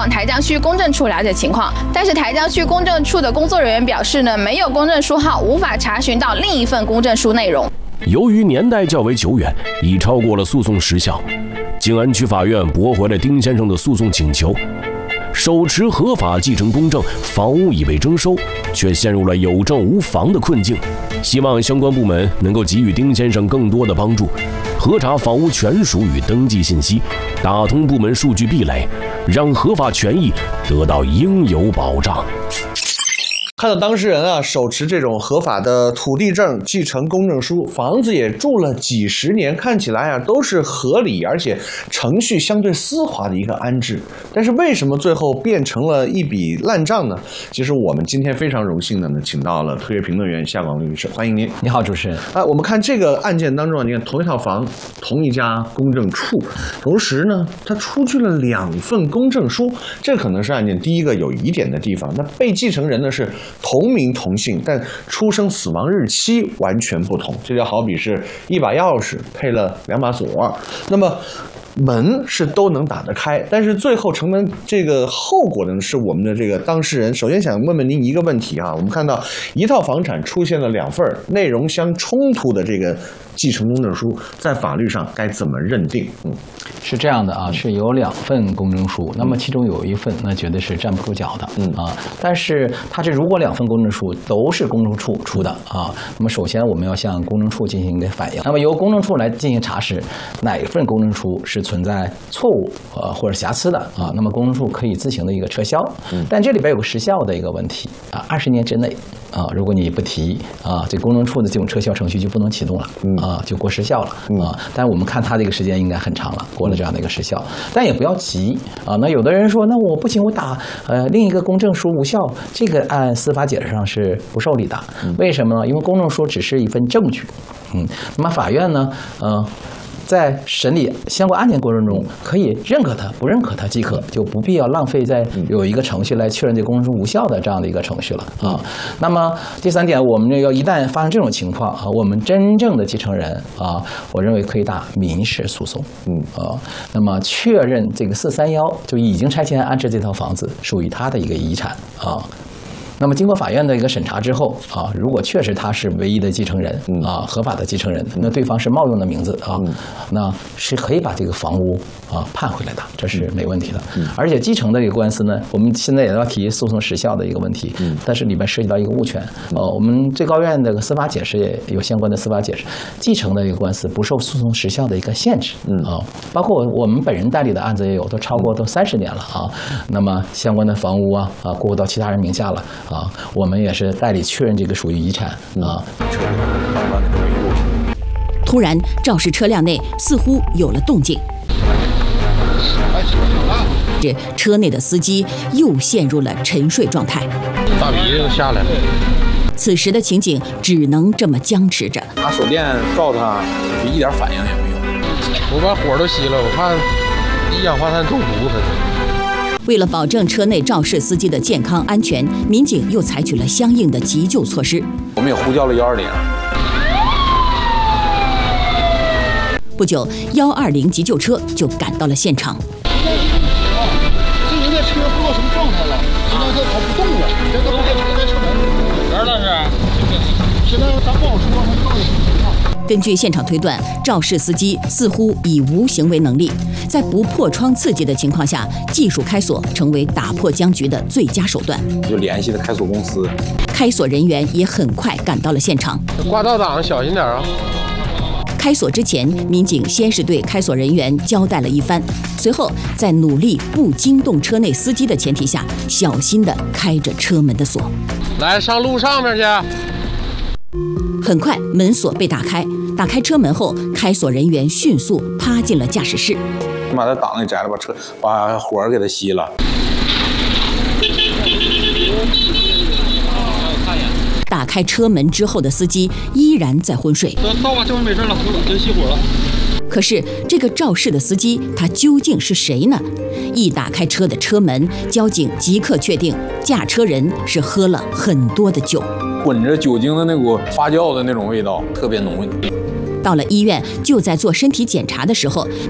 往台江区公证处了解情况，但是台江区公证处的工作人员表示呢，没有公证书号，无法查询到另一份公证书内容。 由于年代较为久远，已超过了诉讼时效，静安区法院驳回了丁先生的诉讼请求。手持合法继承公证，房屋已被征收，却陷入了有证无房的困境。希望相关部门能够给予丁先生更多的帮助，核查房屋权属与登记信息，打通部门数据壁垒，让合法权益得到应有保障。 看到当事人啊手持这种合法的土地证、继承公证书，房子也住了几十年，看起来啊都是合理而且程序相对丝滑的一个安置。但是为什么最后变成了一笔烂账呢？其实我们今天非常荣幸的呢，请到了特约评论员夏广律师，欢迎您。 你好，主持人。 我们看这个案件当中，你看同一套房，同一家公证处，同时呢，他出具了2份公证书，这可能是案件第一个有疑点的地方。那被继承人呢是同名同姓，但出生死亡日期完全不同，这就好比是一把钥匙配了2把锁。那么门是都能打得开，但是最后承担这个后果的是我们的这个当事人。首先想问问您一个问题啊，我们看到一套房产出现了2份内容相冲突的这个继承公证书，在法律上该怎么认定？ 是这样的啊，是有2份公证书，那么其中有一份那绝对是站不住脚的，但是它如果2份公证书都是公证处出的啊，那么首先我们要向公证处进行一个反映，那么由公证处来进行查实哪一份公证书是存在错误或者瑕疵的啊，那么公证处可以自行的一个撤销，但这里边有个时效的一个问题啊，20年之内啊，如果你不提啊，这公证处的这种撤销程序就不能启动了啊，就过时效了啊。但我们看它这个时间应该很长了，过了这样的一个时效，但也不要急啊。那有的人说，那我不行，我打另一个公证书无效，这个按司法解释上是不受理的。为什么呢？因为公证书只是一份证据，那么法院呢，在审理相关案件过程中，可以认可它，不认可它即可，就不必要浪费在有一个程序来确认这公证书无效的这样的一个程序了啊。那么第3点，我们要一旦发生这种情况啊，我们真正的继承人啊，我认为可以打民事诉讼，那么确认这个431就已经拆迁安置这套房子属于他的一个遗产啊。那么经过法院的一个审查之后啊，如果确实他是唯一的继承人啊，合法的继承人，那对方是冒用的名字啊，那是可以把这个房屋判回来的，这是没问题的。而且继承的这个官司呢，我们现在也要提诉讼时效的一个问题，但是里面涉及到一个物权，我们最高院的司法解释也有相关的司法解释，继承的一个官司不受诉讼时效的一个限制包括我们本人代理的案子也有，都超过30年了啊。那么相关的房屋过户到其他人名下了。我们也是代理确认这个属于遗产啊。 突然，肇事车辆内似乎有了动静，这车内的司机又陷入了沉睡状态。 大鼻子下来了。 此时的情景只能这么僵持着。 拿手电照他，就一点反应也没有。我把火都熄了，我看一氧化碳中毒他是。 为了保证车内肇事司机的健康安全，民警又采取了相应的急救措施。 我们也呼叫了120。 不久，120急救车就赶到了现场。 这人的车不知道什么状态了，现在他跑不动了，现在他不开车门。人那是，现在咱不好说，他到底什么情况？ 根据现场推断，肇事司机似乎已无行为能力，在不破窗刺激的情况下，技术开锁成为打破僵局的最佳手段。 就联系了开锁公司， 开锁人员也很快赶到了现场。 挂倒档，小心点啊！ 开锁之前，民警先是对开锁人员交代了一番，随后在努力不惊动车内司机的前提下，小心地开着车门的锁。 来，上路上面去。 很快，门锁被打开。打开车门后，开锁人员迅速趴进了驾驶室， 把他档给摘了，把火给他熄了。 打开车门之后的司机依然在昏睡。 到吧，这回没事了，就熄火了。 可是这个肇事的司机，他究竟是谁呢？一打开车的车门，交警即刻确定驾车人是喝了很多的酒， 混着酒精的那股发酵的那种味道，特别浓郁。 到了医院，就在做身体检查的时候，